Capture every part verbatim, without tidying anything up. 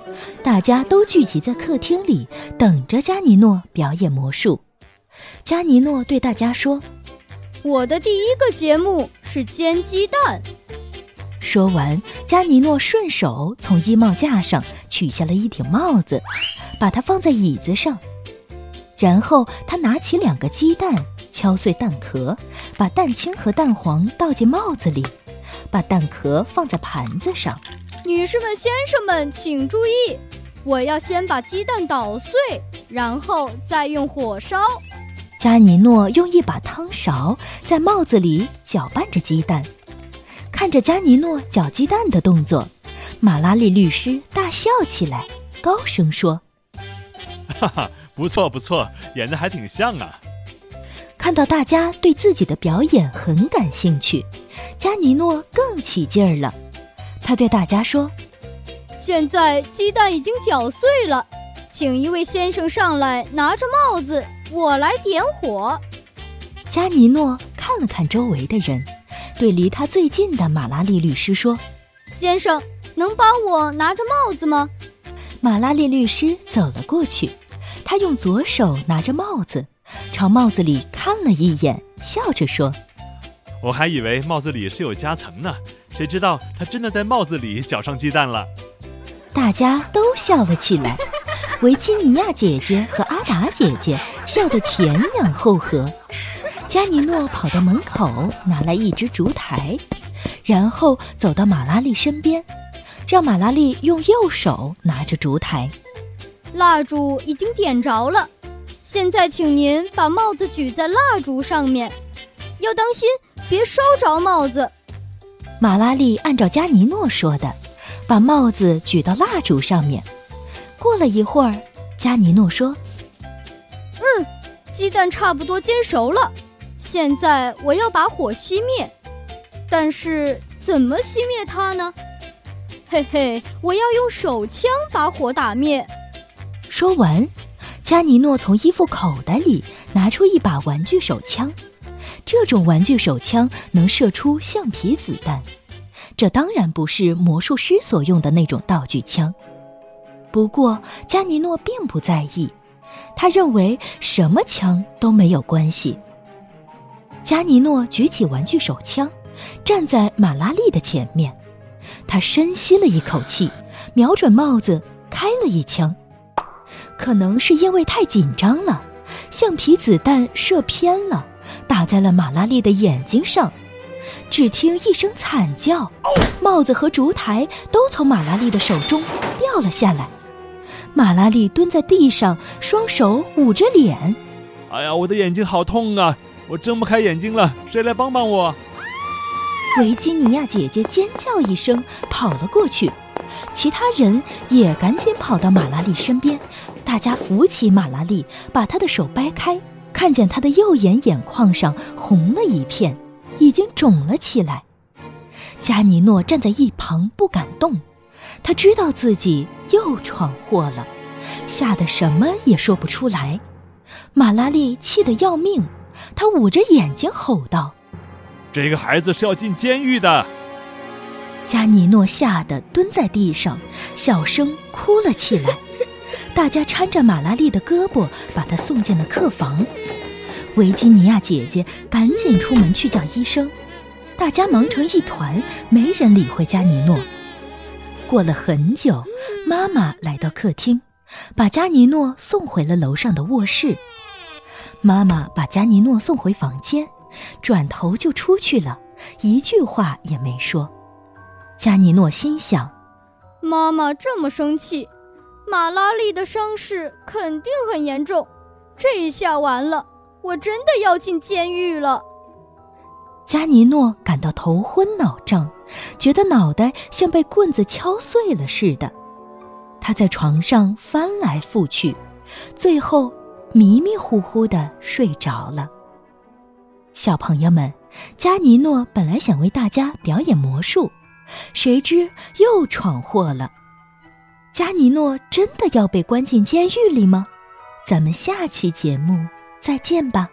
大家都聚集在客厅里，等着加尼诺表演魔术。加尼诺对大家说： 我的第一个节目是煎鸡蛋。 说完，加尼诺顺手从衣帽架上取下了一顶帽子，把它放在椅子上。然后他拿起两个鸡蛋，敲碎蛋壳，把蛋清和蛋黄倒进帽子里，把蛋壳放在盘子上。 女士们、先生们，请注意，我要先把鸡蛋捣碎，然后再用火烧。 加尼诺用一把汤勺在帽子里搅拌着鸡蛋。看着加尼诺搅鸡蛋的动作，马拉利律师大笑起来，高声说： 哈哈，不错不错，演得还挺像啊。 看到大家对自己的表演很感兴趣，加尼诺更起劲儿了。他对大家说： 现在鸡蛋已经搅碎了，请一位先生上来拿着帽子，我来点火。 加尼诺看了看周围的人，对离他最近的马拉利律师说： 先生，能帮我拿着帽子吗？ 马拉利律师走了过去，他用左手拿着帽子，朝帽子里看了一眼，笑着说： 我还以为帽子里是有夹层呢，谁知道他真的在帽子里搅上鸡蛋了。 大家都笑了起来，维吉尼亚姐姐和阿达姐姐笑得前仰后合。加尼诺跑到门口，拿来一只烛台，然后走到马拉利身边，让马拉利用右手拿着烛台。 蜡烛已经点着了，现在请您把帽子举在蜡烛上面，要当心别烧着帽子。 马拉利按照加尼诺说的，把帽子举到蜡烛上面。过了一会儿，加尼诺说： 嗯，鸡蛋差不多煎熟了，现在我要把火熄灭。但是怎么熄灭它呢？嘿嘿，我要用手枪把火打灭。 说完，加尼诺从衣服口袋里拿出一把玩具手枪。这种玩具手枪能射出橡皮子弹，这当然不是魔术师所用的那种道具枪。不过加尼诺并不在意，他认为什么枪都没有关系。加尼诺举起玩具手枪，站在马拉利的前面，他深吸了一口气，瞄准帽子开了一枪。可能是因为太紧张了，橡皮子弹射偏了，打在了马拉利的眼睛上。只听一声惨叫，帽子和烛台都从马拉利的手中掉了下来。马拉利蹲在地上，双手捂着脸。 哎呀，我的眼睛好痛啊，我睁不开眼睛了，谁来帮帮我？ 维吉尼亚姐姐尖叫一声，跑了过去。其他人也赶紧跑到马拉利身边，大家扶起马拉利，把她的手掰开，看见她的右眼眼眶上红了一片，已经肿了起来。加尼诺站在一旁不敢动，他知道自己又闯祸了，吓得什么也说不出来。马拉利气得要命，他捂着眼睛吼道： 这个孩子是要进监狱的。 加尼诺吓得蹲在地上，小声哭了起来。大家搀着马拉利的胳膊，把他送进了客房。维吉尼亚姐姐赶紧出门去叫医生，大家忙成一团，没人理会加尼诺。过了很久，妈妈来到客厅，把加尼诺送回了楼上的卧室。妈妈把加尼诺送回房间，转头就出去了，一句话也没说。加尼诺心想， 妈妈这么生气，马拉利的伤势肯定很严重，这一下完了，我真的要进监狱了。 加尼诺感到头昏脑胀，觉得脑袋像被棍子敲碎了似的。他在床上翻来覆去，最后迷迷糊糊地睡着了。小朋友们，加尼诺本来想为大家表演魔术，谁知又闯祸了。加尼诺真的要被关进监狱里吗？咱们下期节目再见吧。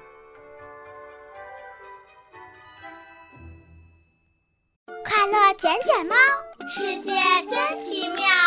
快乐捡捡猫，世界真奇妙。